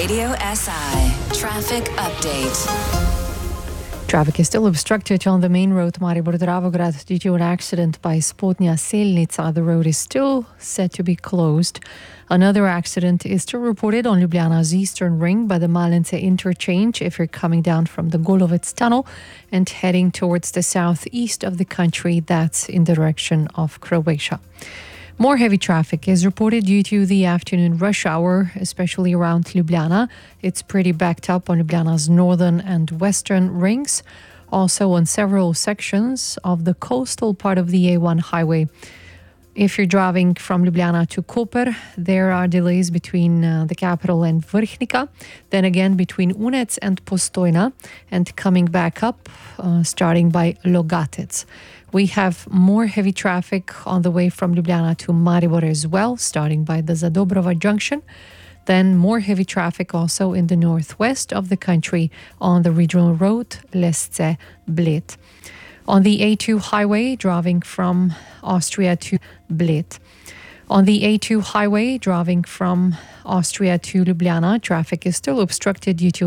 Radio SI Traffic Update. Traffic is still obstructed on the main road Maribor-Dravograd due to an accident by Spodnja Selnica. The road is still set to be closed. Another accident is still reported on Ljubljana's eastern ring by the Malence interchange if you're coming down from the Golovec tunnel and heading towards the southeast of the country. That's in the direction of Croatia. More heavy traffic is reported due to the afternoon rush hour, especially around Ljubljana. It's pretty backed up on Ljubljana's northern and western rings, also on several sections of the coastal part of the A1 highway. If you're driving from Ljubljana to Koper, there are delays between the capital and Vrhnika, then again between Unec and Postojna, and coming back up, starting by Logatec. We have more heavy traffic on the way from Ljubljana to Maribor as well, starting by the Zadobrova junction. Then more heavy traffic also in the northwest of the country on the regional road Lesce-Bled. On the A2 highway, driving from Austria to Bled. On the A2 highway, driving from Austria to Ljubljana, traffic is still obstructed due to